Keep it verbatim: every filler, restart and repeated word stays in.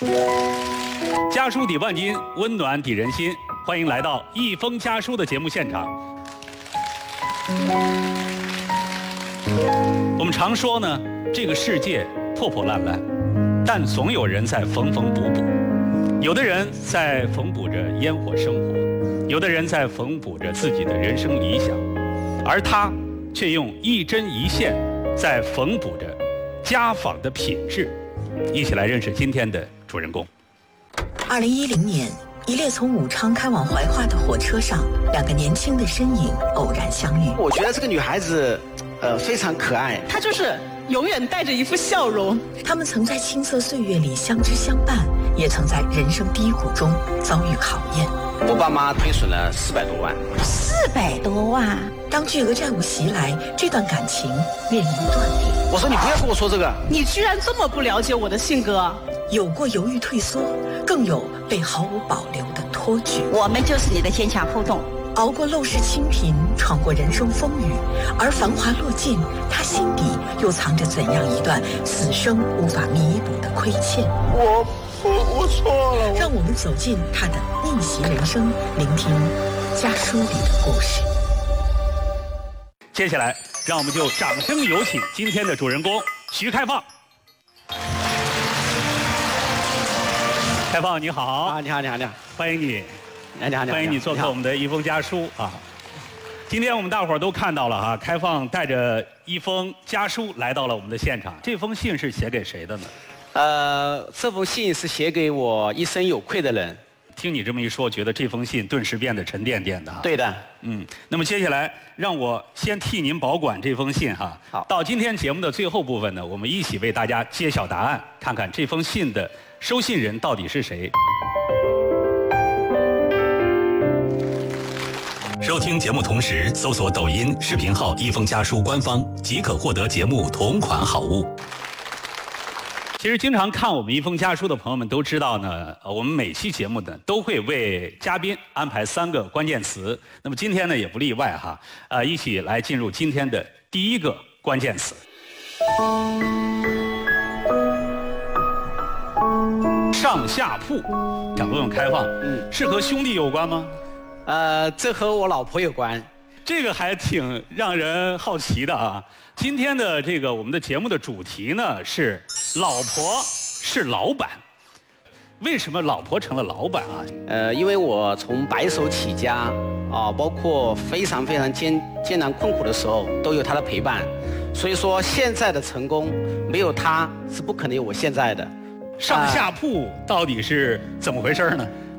家书抵万金，温暖抵人心。欢迎来到一封家书的节目现场。我们常说呢，这个世界破破烂烂，但总有人在缝缝补补。有的人在缝补着烟火生活，有的人在缝补着自己的人生理想，而他却用一针一线在缝补着家访的品质。一起来认识今天的主人公。 二零一零年，一列从武昌开往怀化的火车上，两个年轻的身影偶然相遇。 我觉得这个女孩子，呃，非常可爱。 她就是永远带着一副笑容。 他们曾在青涩岁月里相知相伴，也曾在人生低谷中遭遇考验。 我爸妈亏损了四百多万。 四百多万！当巨额债务袭来，这段感情面临断点。 我说你不要跟我说这个。 你居然这么不了解我的性格。 有过犹豫退缩，更有被毫无保留的托举。 我们就是你的坚强后盾。 熬过陋室清贫，闯过人生风雨，而繁华落尽，他心底又藏着怎样一段此生无法弥补的亏欠？ 我我我错了。 让我们走进他的逆袭人生，聆听家书里的故事。 接下来，让我们就掌声有请今天的主人公徐开放。开放你好啊，你好，你好，你好， 欢迎你， 你好，你好， 欢迎你做客我们的一封家书啊。今天我们大伙儿都看到了哈，开放带着一封家书来到了我们的现场。这封信是写给谁的呢？ 呃，这封信是写给我一生有愧的人。 听你这么一说，觉得这封信顿时变得沉甸甸的哈。 对的， 嗯。那么接下来，让我先替您保管这封信哈。 好。 到今天节目的最后部分呢，我们一起为大家揭晓答案，看看这封信的收信人到底是谁。收听节目同时，搜索抖音视频号“一封家书”官方，即可获得节目同款好物。其实经常看我们一封家书的朋友们都知道呢，我们每期节目呢都会为嘉宾安排三个关键词。那么今天呢也不例外哈，呃，一起来进入今天的第一个关键词。上下铺，想问问开放，嗯，是和兄弟有关吗？ 呃，这和我老婆有关。 这个还挺让人好奇的啊。今天的这个我们的节目的主题呢是老婆是老板。为什么老婆成了老板啊？ 呃，因为我从白手起家啊，包括非常非常艰艰难困苦的时候，都有她的陪伴。所以说现在的成功，没有她是不可能有我现在的。 上下铺到底是怎么回事呢？